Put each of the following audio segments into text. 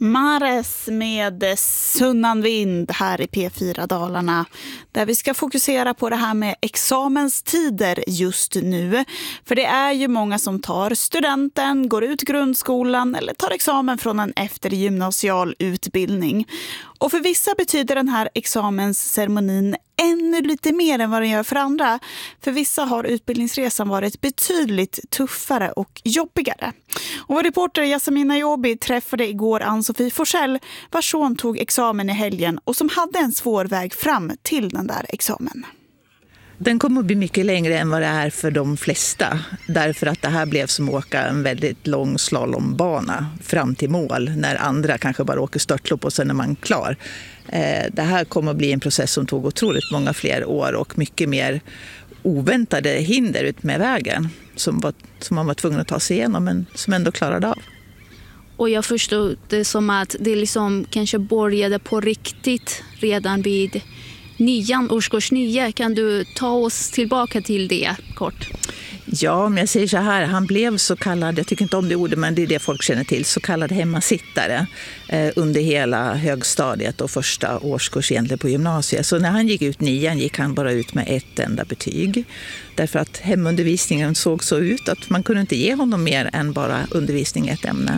Mares med Sunnan vind här i P4 Dalarna, där vi ska fokusera på det här med examenstider just nu. För det är ju många som tar studenten, går ut grundskolan eller tar examen från en eftergymnasial utbildning. Och för vissa betyder den här examensceremonin ännu lite mer än vad den gör för andra. För vissa har utbildningsresan varit betydligt tuffare och jobbigare. Och vår reporter Yasmin Ayobi träffade igår Ann-Sofie Forsell, vars son tog examen i helgen och som hade en svår väg fram till den där examen. Den kommer att bli mycket längre än vad det är för de flesta. Därför att det här blev som att åka en väldigt lång slalombana fram till mål. När andra kanske bara åker störtlopp och sen är man klar. Det här kommer att bli en process som tog otroligt många fler år och mycket mer oväntade hinder ut med vägen. Som man var tvungen att ta sig igenom men som ändå klarade av. Och jag förstod det som att det liksom kanske började på riktigt redan vid årskurs 9. Kan du ta oss tillbaka till det kort? Ja, om jag säger så här, han blev så kallad, jag tycker inte om det ordet men det är det folk känner till, så kallad hemmasittare under hela högstadiet och första årskurs egentligen på gymnasiet. Så när han gick ut 9 gick han bara ut med ett enda betyg. Därför att hemundervisningen såg så ut att man kunde inte ge honom mer än bara undervisning i ett ämne.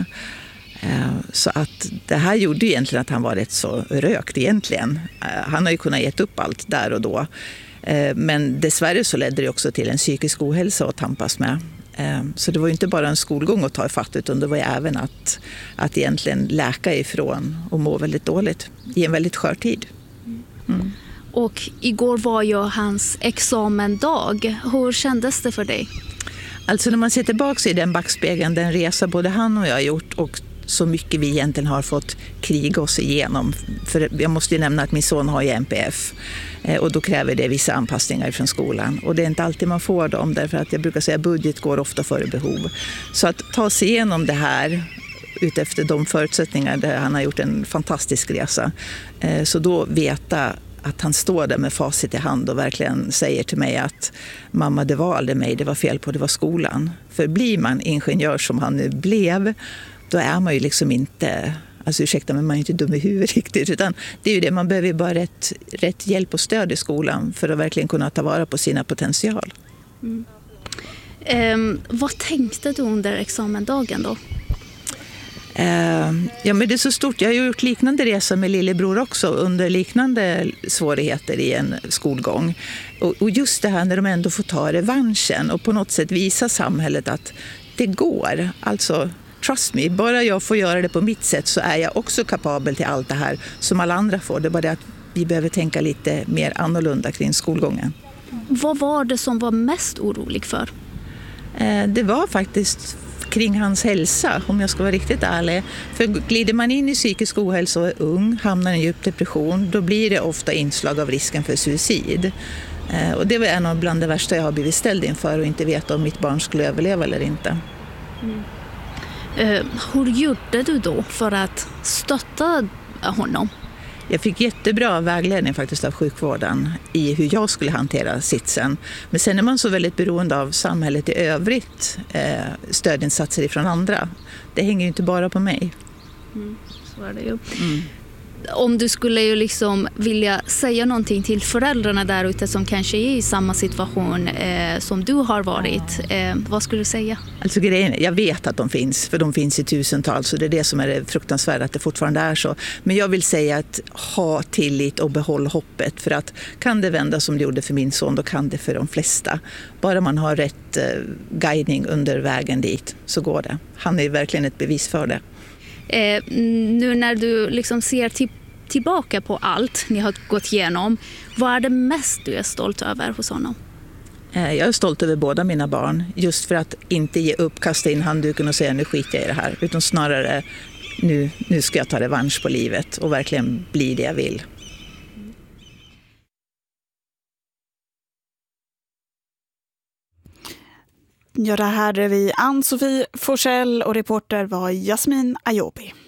Så att det här gjorde egentligen att han var rätt så rökt egentligen. Han har ju kunnat gett upp allt där och då. Men dessvärre så ledde det också till en psykisk ohälsa att tampas med. Så det var ju inte bara en skolgång att ta i fatt utan det var ju även att egentligen läka ifrån och må väldigt dåligt i en väldigt skör tid. Mm. Och igår var ju hans examendag. Hur kändes det för dig? Alltså när man ser tillbaka i den backspegeln, den resa både han och jag har gjort och så mycket vi egentligen har fått kriga oss igenom. För jag måste ju nämna att min son har ju NPF och då kräver det vissa anpassningar från skolan. Och det är inte alltid man får dem därför att jag brukar säga att budget går ofta före behov. Så att ta sig igenom det här utefter de förutsättningar där han har gjort en fantastisk resa. Så då veta att han står där med facit i hand och verkligen säger till mig att mamma, det var aldrig mig, det var fel på, det var skolan. För blir man ingenjör som han nu blev, då är man ju liksom inte, alltså ursäkta men man är inte dum i huvudet riktigt, utan det är ju det, man behöver bara rätt hjälp och stöd i skolan för att verkligen kunna ta vara på sina potential. Vad tänkte du under examendagen då? Ja, men det är så stort. Jag har gjort liknande resa med lillebror också under liknande svårigheter i en skolgång. Och just det här när de ändå får ta revanschen och på något sätt visa samhället att det går. Alltså, trust me, bara jag får göra det på mitt sätt så är jag också kapabel till allt det här som alla andra får. Det är bara det att vi behöver tänka lite mer annorlunda kring skolgången. Vad var det som var mest orolig för? Det var faktiskt kring hans hälsa, om jag ska vara riktigt ärlig. För glider man in i psykisk ohälsa och är ung, hamnar i en djup depression, då blir det ofta inslag av risken för suicid. Och det var en av bland det värsta jag har blivit ställd inför och inte veta om mitt barn skulle överleva eller inte. Hur gjorde du då för att stötta honom? Jag fick jättebra vägledning faktiskt av sjukvården i hur jag skulle hantera sitsen. Men sen är man så väldigt beroende av samhället i övrigt, stödinsatser ifrån andra. Det hänger ju inte bara på mig. Så är det ju. Om du skulle ju liksom vilja säga någonting till föräldrarna där ute som kanske är i samma situation som du har varit, vad skulle du säga? Alltså grejen, jag vet att de finns, för de finns i tusentals och det är det som är det fruktansvärda att det fortfarande är så. Men jag vill säga att ha tillit och behåll hoppet, för att kan det vända som det gjorde för min son, då kan det för de flesta. Bara man har rätt guidning under vägen dit så går det. Han är verkligen ett bevis för det. Nu när du liksom ser tillbaka på allt ni har gått igenom, vad är det mest du är stolt över hos honom? Jag är stolt över båda mina barn, just för att inte ge upp, kasta in handduken och säga nu skiter jag i det här, utan snarare nu ska jag ta revansch på livet och verkligen bli det jag vill. Ja, det här är vi Ann-Sofie Forsell och reporter var Yasmin Ayobi.